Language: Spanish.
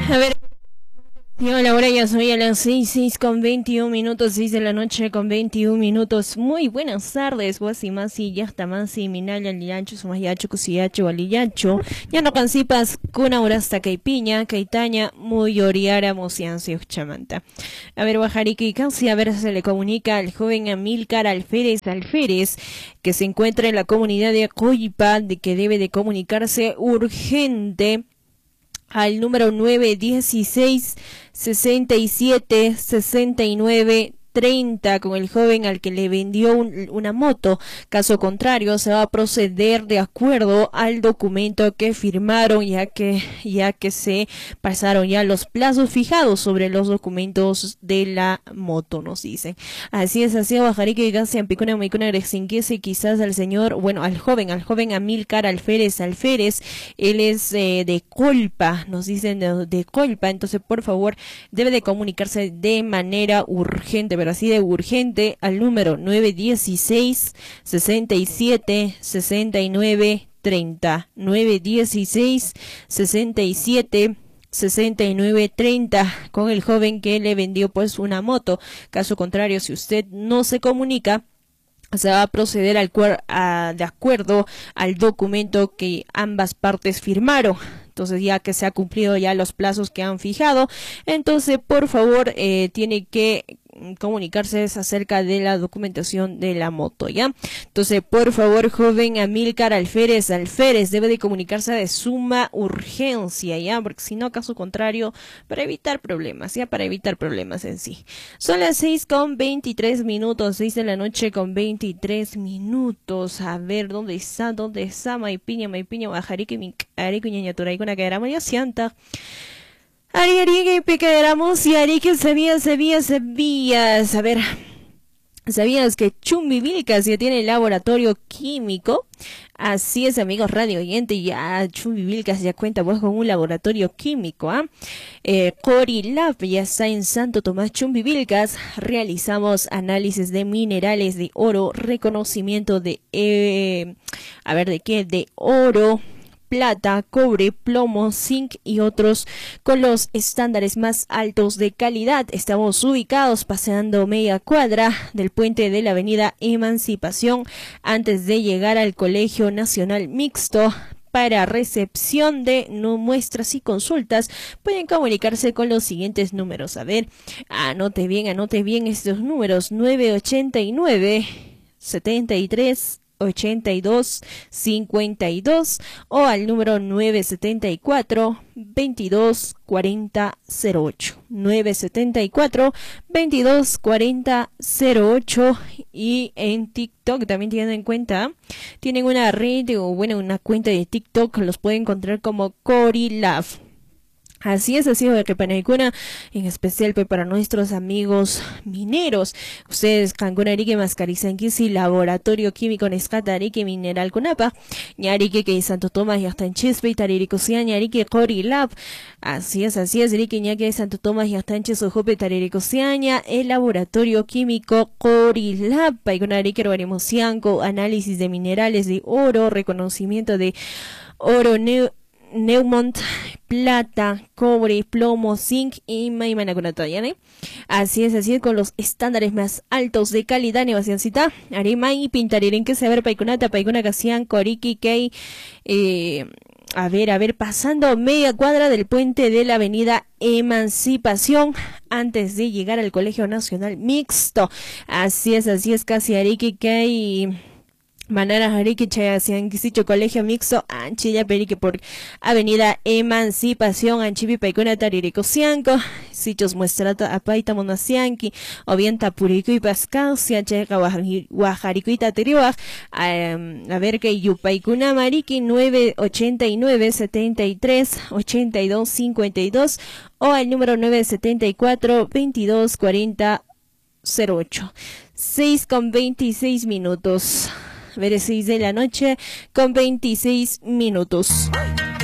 A ver, yo la hora ya soy a las 6 con 21 minutos, 6 de la noche con 21 minutos. Muy buenas tardes, Guasimasi, Yachtamasi, Minaya, Liancho, Sumayacho, Cusiyacho, Aliyacho. Ya no cancipas, Kuna Urasta, Caipiña, Caitaña, muy oriara, Mosiancio, Chamanta. A ver, Bajariki, casi a ver, se le comunica al joven Amílcar Alférez, que se encuentra en la comunidad de Coyipa, de que debe de comunicarse urgente al número 916 67 69 30 con el joven al que le vendió una moto. Caso contrario, se va a proceder de acuerdo al documento que firmaron, ya que se pasaron ya los plazos fijados sobre los documentos de la moto, nos dicen. Así es, así Bajariki y Gasia Picuna Maicuna Gresinquese, quizás al señor, bueno, al joven Amílcar Alférez, él es de Colpa, nos dicen de Colpa, entonces por favor debe de comunicarse de manera urgente, pero así de urgente, al número 916 67 69 30 916 67 69 30 con el joven que le vendió pues una moto. Caso contrario, si usted no se comunica, se va a proceder de acuerdo al documento que ambas partes firmaron. Entonces, ya que se ha cumplido ya los plazos que han fijado, entonces por favor tiene que comunicarse acerca de la documentación de la moto, ¿ya? Entonces, por favor, joven Amílcar Alférez debe de comunicarse de suma urgencia, ¿ya? Porque si no, caso contrario, para evitar problemas, ¿ya? Para evitar problemas en sí. Son las 6 con 23 minutos, 6 de la noche con 23 minutos. A ver, ¿dónde está? Maipiña, Bajariki, Arico, Ñañatura, y con la que era María Sianta. Ari, pequeéramos y Ari que sabías. A ver, ¿sabías que Chumbivilcas ya tiene laboratorio químico? Así es, amigos radio oyente, ya Chumbivilcas ya cuenta pues con un laboratorio químico, ¿ah? Corilab ya está en Santo Tomás Chumbivilcas. Realizamos análisis de minerales de oro, reconocimiento de, de oro, plata, cobre, plomo, zinc y otros con los estándares más altos de calidad. Estamos ubicados paseando media cuadra del puente de la avenida Emancipación antes de llegar al Colegio Nacional Mixto. Para recepción de muestras y consultas pueden comunicarse con los siguientes números. A ver, anote bien estos números: 989 73 82 52 o al número 974 22 40 08 974 22 40 08. Y en TikTok también tienen una red o una cuenta de TikTok, los pueden encontrar como Corilab. Así es, que Panaicuna, en especial para nuestros amigos mineros. Ustedes, Cancuna, Arique, Mascarizanquisi, Laboratorio Químico, Nescata, Arique, Mineral Conapa, Ñarique, que Santo Tomás, y hasta en Chispe, Tariricosian, Ñarique, Corilab. Así es, Arique, Ñaque, Santo Tomás, y hasta en Chisojope, Tariricosian, el Laboratorio Químico, Corilab, Paicuna, Arique, Robaremosianco, análisis de minerales de oro, reconocimiento de oro, Neumont, plata, cobre, plomo, zinc y maimanakunatoya, ¿eh? Así es, con los estándares más altos de calidad, Nevaciancita, Arima y Pintariren, que saber Paikunata, Paikuna Casian, Coriki, Kei, pasando media cuadra del puente de la avenida Emancipación antes de llegar al Colegio Nacional Mixto. Así es, casi Ariki, Kei, Manara Jariki Chayacianquisicho Colegio Mixto Anchilla Perique por Avenida Emancipación Anchipi Paicuna Tariricosianco Sichos Muestrata Apaita Monasianqui o bien Tapurico y Pascal Siacheca Guajaricuita Teriuaj. A ver que Yupaicuna Mariki 989 73 82 52 o al número 974 22 40 08. 6 con 26 minutos. A ver, 6 de la noche con 26 minutos.